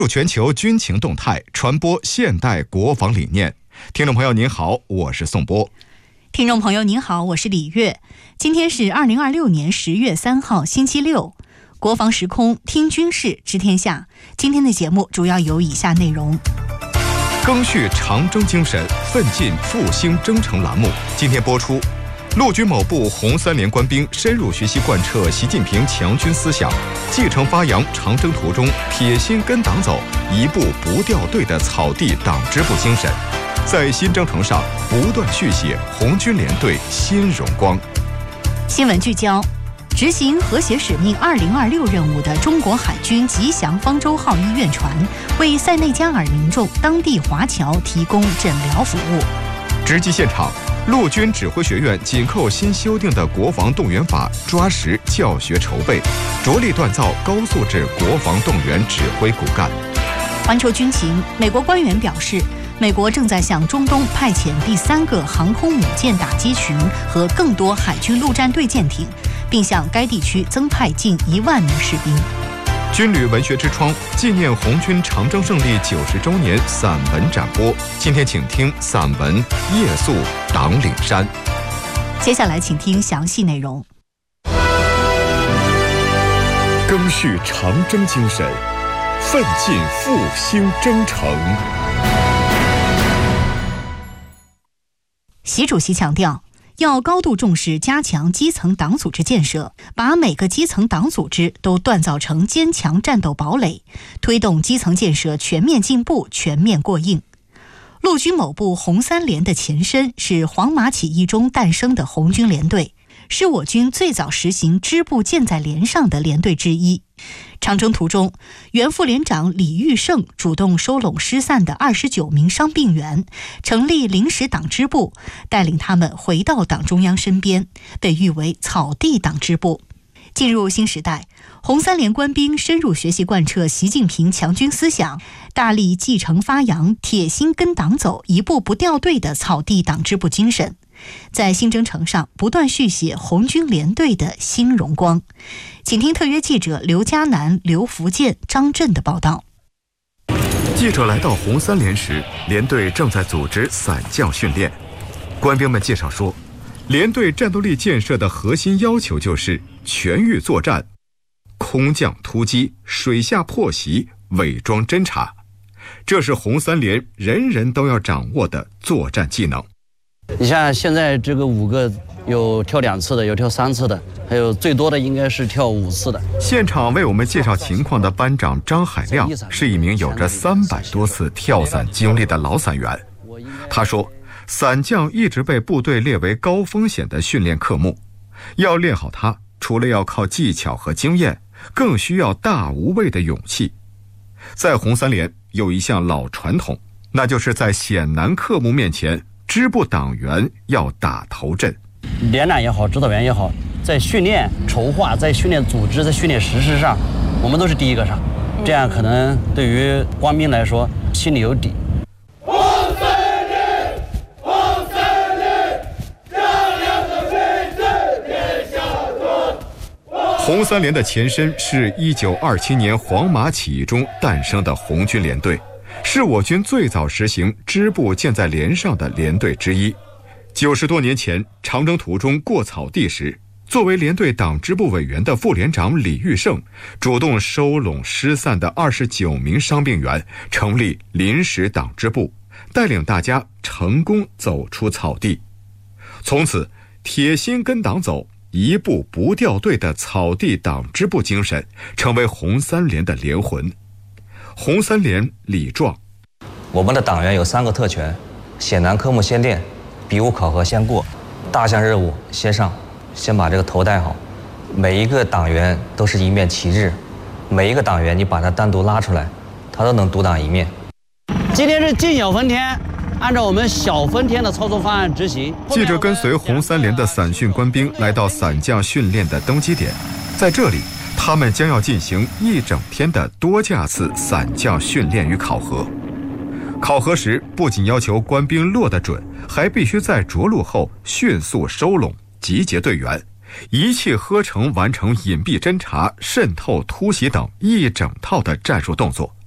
入全球军情动态，传播现代国防理念。听众朋友您好，我是宋波。 听众朋友您好，我是李月。今天是2026年10月3号星期六，国防时空听军事知天下。今天的节目主要有以下内容： 赓续长征精神，奋进复兴征程栏目今天播出。陆军某部红三连官兵深入学习贯彻习近平强军思想，继承发扬长征途中铁心跟党走，一步不掉队的草地党支部精神，在新征程上不断续写红军联队新荣光。 新闻聚焦：执行和谐使命2026任务的中国海军吉祥方舟号医院船为塞内加尔民众当地华侨提供诊疗服务。 直击现场，陆军指挥学院紧扣新修订的国防动员法，抓实教学筹备，着力锻造高素质国防动员指挥骨干。 环球军情，美国官员表示，美国正在向中东派遣第3个航空母舰打击群和更多海军陆战队舰艇，并向该地区增派近1万名士兵。 军旅文学之窗，纪念红军长征胜利90周年散文展播。今天请听散文《夜宿党岭山》。 接下来请听详细内容。 赓续长征精神，奋进复兴征程。 习主席强调，要高度重视加强基层党组织建设，把每个基层党组织都锻造成坚强战斗堡垒，推动基层建设全面进步、全面过硬。陆军某部红三连的前身是黄马起义中诞生的红军联队，是我军最早实行支部建在连上的连队之一。长征途中，原副连长李玉胜主动收拢失散的29名伤病员，成立临时党支部，带领他们回到党中央身边，被誉为草地党支部。进入新时代，红三连官兵深入学习贯彻习近平强军思想，大力继承发扬铁心跟党走，一步不掉队的草地党支部精神，在新征程上不断续写红军联队的新荣光。请听特约记者刘嘉南、刘福建、张震的报道。 记者来到红三连时，连队正在组织伞降训练。官兵们介绍说，连队战斗力建设的核心要求就是全域作战，空降突击、水下破袭、伪装侦察，这是红三连人人都要掌握的作战技能。 你像现在这个5个，有跳2次的，有跳3次的，还有最多的应该是跳5次的。 现场为我们介绍情况的班长张海亮是一名有着300多次跳伞经历的老伞员。他说，伞降一直被部队列为高风险的训练科目，要练好它，除了要靠技巧和经验，更需要大无畏的勇气。在红三连有一项老传统，那就是在险难科目面前，支部党员要打头阵。 连长也好，指导员也好，在训练筹划、在训练组织、在训练实施上，我们都是第一个上，这样可能对于官兵来说心里有底。 红三连，红三连，亮亮的飞针别下断。 红三连的前身是1927年黄马起义中诞生的红军联队，是我军最早实行支部建在连上的连队之一。90多年前，长征途中过草地时，作为连队党支部委员的副连长李玉胜主动收拢失散的29名伤病员，成立临时党支部，带领大家成功走出草地。从此，铁心跟党走，一步不掉队的草地党支部精神成为红三连的连魂。红三连礼状： 我们的党员有3个特权：险难科目先练，比武考核先过，大项任务先上，先把这个头戴好。每一个党员都是一面旗帜，每一个党员你把他单独拉出来，他都能独当一面。 今天是进小分天，按照我们小分天的操作方案执行。 记者跟随红三连的伞训官兵来到伞降训练的登机点，在这里，他们将要进行1整天的多架次伞降训练与考核。考核时不仅要求官兵落得准，还必须在着陆后迅速收拢、集结队员，一气呵成完成隐蔽侦察、渗透突袭等一整套的战术动作，